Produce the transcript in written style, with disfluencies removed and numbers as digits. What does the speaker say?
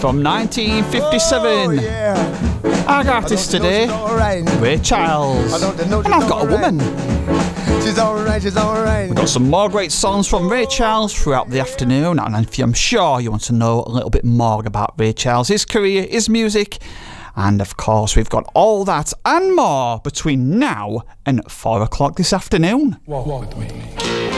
from 1957. Oh, yeah. Our artist today, Ray Charles. And I've got a woman. She's alright, she's alright. We've got some more great songs from Ray Charles throughout the afternoon, and I'm sure you want to know a little bit more about Ray Charles, his career, his music, and of course we've got all that and more between now and 4 o'clock this afternoon. Walk with me.